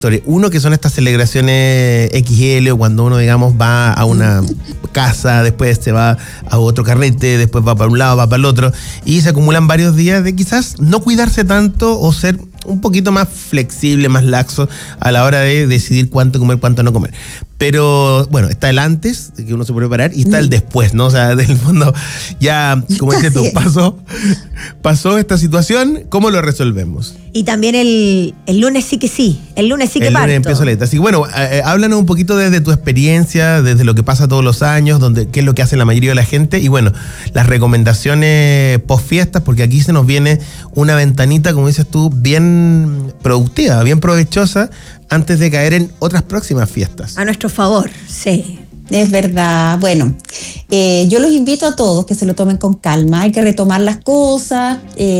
Uno, que son estas celebraciones XL, o cuando uno, digamos, va a una casa, después se va a otro carrete, después va para un lado, va para el otro, y se acumulan varios días de quizás no cuidarse tanto o ser un poquito más flexible, más laxo a la hora de decidir cuánto comer, cuánto no comer. Pero bueno, está el antes, de que uno se puede preparar, y está el después, ¿no? O sea, del fondo, ya, como dices tú, pasó esta situación, ¿cómo lo resolvemos? Y también el lunes sí que sí, el lunes sí que el parto. Lunes empiezo la dieta. Así que bueno, háblanos un poquito desde tu experiencia, desde lo que pasa todos los años, qué es lo que hace la mayoría de la gente, y bueno, las recomendaciones post fiestas, porque aquí se nos viene una ventanita, como dices tú, bien productiva, bien provechosa, antes de caer en otras próximas fiestas. A nuestro favor, sí. Es verdad. Bueno, yo los invito a todos que se lo tomen con calma. Hay que retomar las cosas,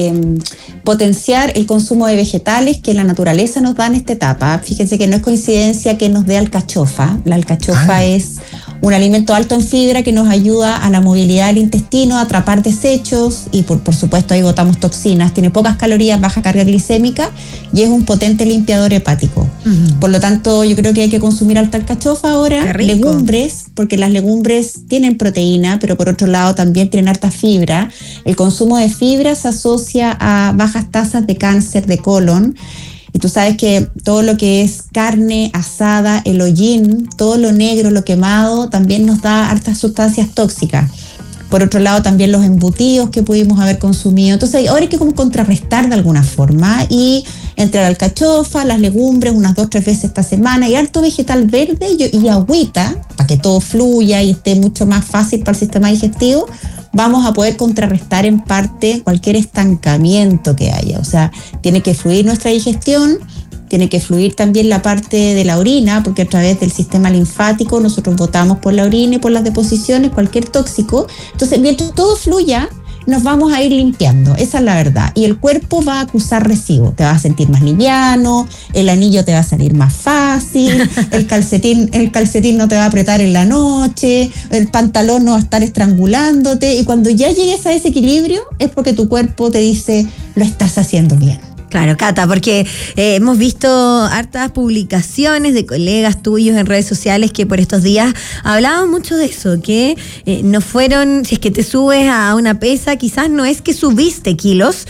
potenciar el consumo de vegetales que la naturaleza nos da en esta etapa. Fíjense que no es coincidencia que nos dé alcachofa. La alcachofa es un alimento alto en fibra que nos ayuda a la movilidad del intestino, a atrapar desechos y por supuesto ahí botamos toxinas. Tiene pocas calorías, baja carga glicémica y es un potente limpiador hepático. Por lo tanto, yo creo que hay que consumir alta alcachofa ahora, legumbres, porque las legumbres tienen proteína, pero por otro lado también tienen harta fibra. El consumo de fibra se asocia a bajas tasas de cáncer de colon. Y tú sabes que todo lo que es carne asada, el hollín, todo lo negro, lo quemado, también nos da hartas sustancias tóxicas. Por otro lado, también los embutidos que pudimos haber consumido. Entonces, ahora hay que como contrarrestar de alguna forma. Y entre la alcachofa, las legumbres, unas 2-3 veces esta semana, y harto vegetal verde y agüita, para que todo fluya y esté mucho más fácil para el sistema digestivo, vamos a poder contrarrestar en parte cualquier estancamiento que haya. O sea, tiene que fluir nuestra digestión, tiene que fluir también la parte de la orina, porque a través del sistema linfático nosotros botamos por la orina y por las deposiciones cualquier tóxico. Entonces, mientras todo fluya, nos vamos a ir limpiando, esa es la verdad. Y el cuerpo va a acusar residuos, te vas a sentir más liviano, el anillo te va a salir más fácil, el calcetín no te va a apretar en la noche, el pantalón no va a estar estrangulándote, y cuando ya llegues a ese equilibrio es porque tu cuerpo te dice, lo estás haciendo bien. Claro, Cata, porque hemos visto hartas publicaciones de colegas tuyos en redes sociales que por estos días hablaban mucho de eso, que no fueron, si es que te subes a una pesa, quizás no es que subiste kilos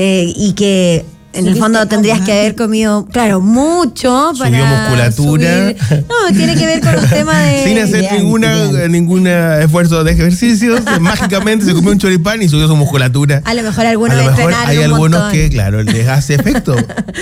y que en el fondo tendrías que haber comido, claro, mucho para subió musculatura. No, tiene que ver con los temas de... Sin hacer ningún esfuerzo de ejercicios, mágicamente se comió un choripán y subió su musculatura. A lo mejor algunos hay algunos que, claro, les hace efecto.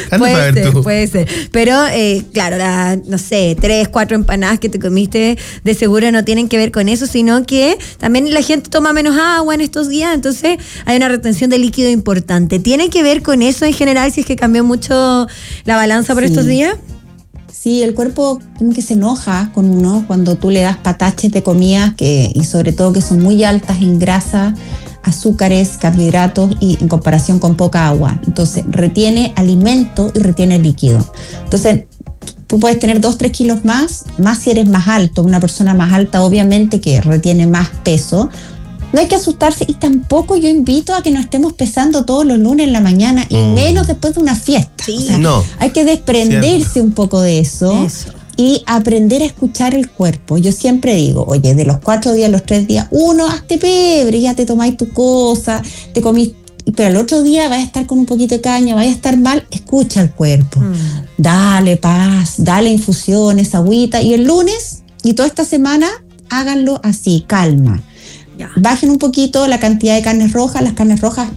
Puede ser. Pero, claro, no sé, 3-4 empanadas que te comiste de seguro no tienen que ver con eso, sino que también la gente toma menos agua en estos días, entonces hay una retención de líquido importante. ¿Tiene que ver con eso en general? Si es que cambió mucho la balanza por estos días. Sí, el cuerpo como que se enoja con uno cuando tú le das pataches de comidas y sobre todo que son muy altas en grasa, azúcares, carbohidratos y en comparación con poca agua. Entonces retiene alimento y retiene líquido. Entonces tú puedes tener 2-3 kilos más si eres más alto. Una persona más alta obviamente que retiene más peso. No hay que asustarse, y tampoco yo invito a que nos estemos pesando todos los lunes en la mañana y menos después de una fiesta. Sí. O sea, hay que desprenderse un poco de eso y aprender a escuchar el cuerpo. Yo siempre digo, oye, de los 4 días, los 3 días, hazte pebre, ya te tomáis tu cosa, te comís, pero el otro día vas a estar con un poquito de caña, vas a estar mal, escucha el cuerpo. Dale paz, dale infusiones, agüita, y el lunes y toda esta semana háganlo así, calma. Bajen un poquito la cantidad de carnes rojas. Las carnes rojas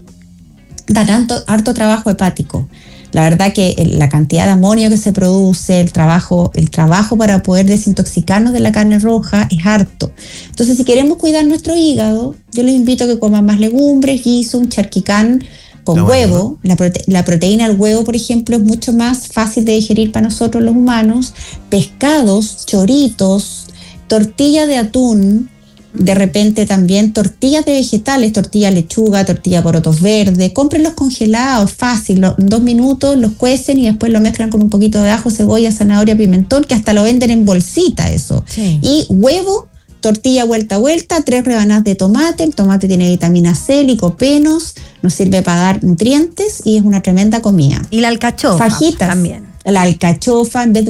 dan harto trabajo hepático. La verdad que la cantidad de amonio que se produce, el trabajo para poder desintoxicarnos de la carne roja es harto. Entonces, si queremos cuidar nuestro hígado, yo les invito a que coman más legumbres, guiso, un charquicán con huevo. La proteína del huevo, por ejemplo, es mucho más fácil de digerir para nosotros los humanos. Pescados, choritos, tortilla de atún, de repente también tortillas de vegetales, tortilla de lechuga, tortilla de porotos verdes, cómprenlos congelados, fácil, en 2 minutos los cuecen y después lo mezclan con un poquito de ajo, cebolla, zanahoria, pimentón, que hasta lo venden en bolsita eso. Sí. Y huevo, tortilla vuelta a vuelta, 3 rebanadas de tomate, el tomate tiene vitamina C, licopenos, nos sirve para dar nutrientes y es una tremenda comida. Y la alcachofa fajitas también. la alcachofa, en vez de